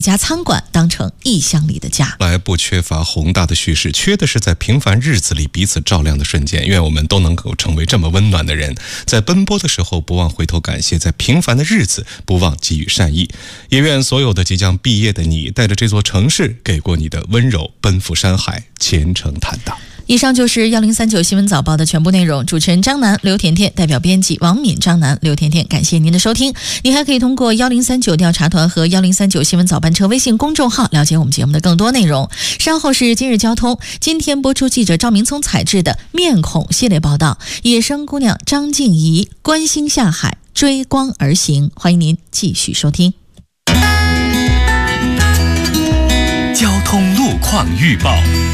家餐馆当成异乡里的家。 来不缺乏宏大的叙事，缺的是在平凡日子里彼此照亮的瞬间。愿我们都能够成为这么温暖的人，在奔波的时候不忘回头感谢，在平凡的日子不忘给予善意。也愿所有的即将毕业的你，带着这座城市给过你的温柔，奔赴山海，前程坦荡。 以上就是1039新闻早报的全部内容。主持人张楠、刘甜甜，代表编辑王敏、张楠、刘甜甜，感谢您的收听。你还可以通过1039调查团和1039新闻早班车微信公众号了解我们节目的更多内容。稍后是今日交通，今天播出记者赵明聪采制的面孔系列报道，野生姑娘张静怡观星下海，追光而行。欢迎您继续收听。 交通路况预报。